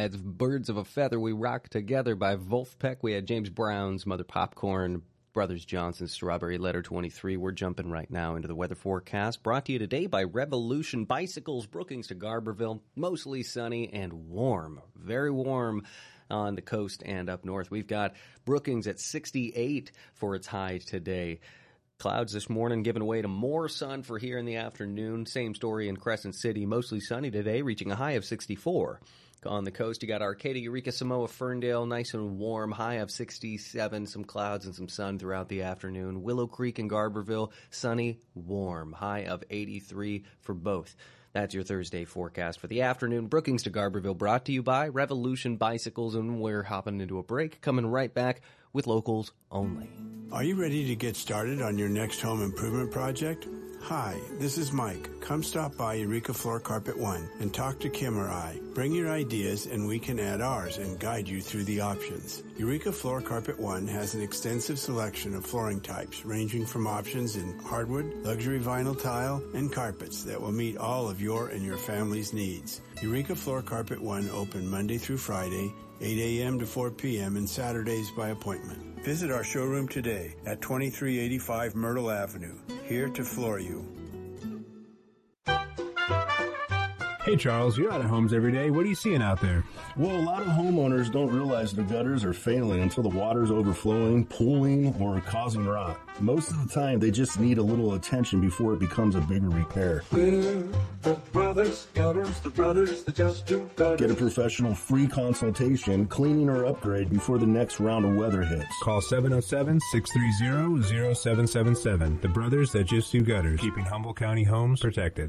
had Birds of a Feather, We Rock Together by Wolfpack. We had James Brown's Mother Popcorn, Brothers Johnson, Strawberry Letter 23. We're jumping right now into the weather forecast, brought to you today by Revolution Bicycles, Brookings to Garberville. Mostly sunny and warm, very warm on the coast and up north. We've got Brookings at 68 for its high today. Clouds this morning giving way to more sun for here in the afternoon. Same story in Crescent City, mostly sunny today, reaching a high of 64. On the coast, you got Arcata, Eureka, Samoa, Ferndale, nice and warm, high of 67, some clouds and some sun throughout the afternoon. Willow Creek and Garberville, sunny, warm, high of 83 for both. That's your Thursday forecast for the afternoon. Brookings to Garberville, brought to you by Revolution Bicycles, and we're hopping into a break, coming right back with locals only. Are you ready to get started on your next home improvement project? Hi, this is Mike. Come stop by Eureka Floor Carpet One and talk to Kim or I. Bring your ideas and we can add ours and guide you through the options. Eureka Floor Carpet One has an extensive selection of flooring types ranging from options in hardwood, luxury vinyl tile, and carpets that will meet all of your and your family's needs. Eureka Floor Carpet One open Monday through Friday, 8 a.m. to 4 p.m. and Saturdays by appointment. Visit our showroom today at 2385 Myrtle Avenue. Here to floor you. Hey Charles, you're out of homes every day. What are you seeing out there? Well, a lot of homeowners don't realize the gutters are failing until the water's overflowing, pooling, or causing rot. Most of the time, they just need a little attention before it becomes a bigger repair. We're the brothers, gutters, the brothers that just do gutters. Get a professional free consultation, cleaning or upgrade before the next round of weather hits. Call 707-630-0777. The brothers that just do gutters, keeping Humboldt County homes protected.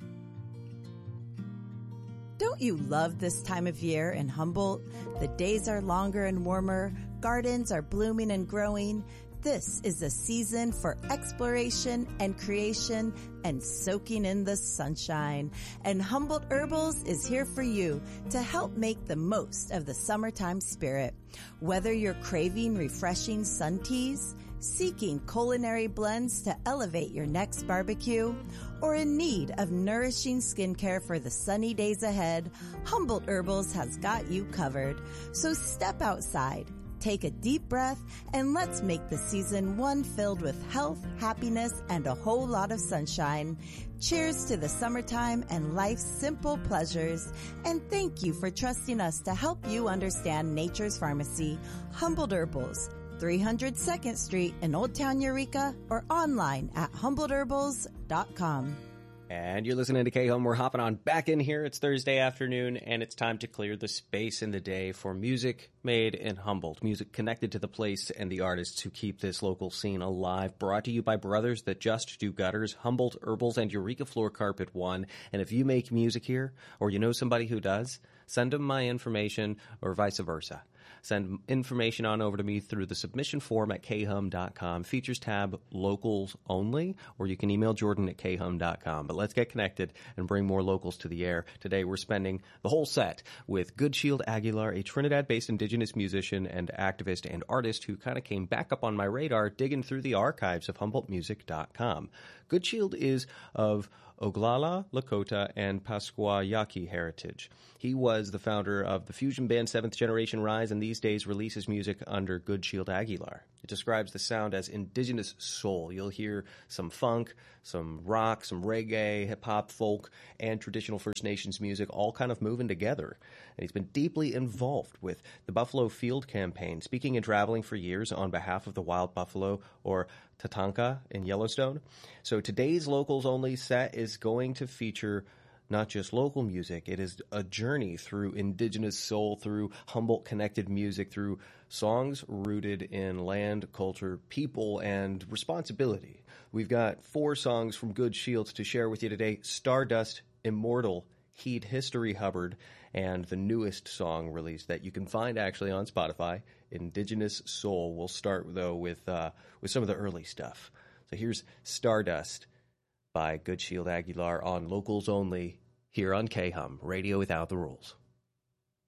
Don't you love this time of year in Humboldt? The days are longer and warmer, gardens are blooming and growing. This is a season for exploration and creation and soaking in the sunshine. And Humboldt Herbals is here for you to help make the most of the summertime spirit. Whether you're craving refreshing sun teas, seeking culinary blends to elevate your next barbecue, or in need of nourishing skincare for the sunny days ahead, Humboldt Herbals has got you covered. So step outside, take a deep breath, and let's make the season one filled with health, happiness, and a whole lot of sunshine. Cheers to the summertime and life's simple pleasures. And thank you for trusting us to help you understand nature's pharmacy, Humboldt Herbals. 300 2nd Street in Old Town Eureka, or online at HumboldtHerbals.com. And you're listening to K-Home. We're hopping on back in here. It's Thursday afternoon, and it's time to clear the space in the day for music made in Humboldt. Music connected to the place and the artists who keep this local scene alive. Brought to you by Brothers That Just Do Gutters, Humboldt Herbals, and Eureka Floor Carpet One. And if you make music here, or you know somebody who does, send them my information, or vice versa. Send information on over to me through the submission form at khum.com, features tab locals only, or you can email Jordan at khum.com. But let's get connected and bring more locals to the air. Today we're spending the whole set with Good Shield Aguilar, a Trinidad-based indigenous musician and activist and artist who kind of came back up on my radar digging through the archives of HumboldtMusic.com. Good Shield is of Oglala, Lakota, and Pasquayaqui heritage. He was the founder of the fusion band 7th Generation Rise, and these days releases music under Good Shield Aguilar. It describes the sound as indigenous soul. You'll hear some funk, some rock, some reggae, hip-hop, folk, and traditional First Nations music all kind of moving together. And he's been deeply involved with the Buffalo Field Campaign, speaking and traveling for years on behalf of the wild buffalo, or Tatanka in Yellowstone. So today's Locals Only set is going to feature not just local music. It is a journey through indigenous soul, through Humboldt-connected music, through songs rooted in land, culture, people, and responsibility. We've got 4 songs from Good Shields to share with you today: Stardust, Immortal, Heed History Hubbard, and the newest song released that you can find actually on Spotify, Indigenous Soul. We'll start, though, with some of the early stuff. So here's Stardust by Good Shield Aguilar on Locals Only here on K-Hum, Radio Without the Rules.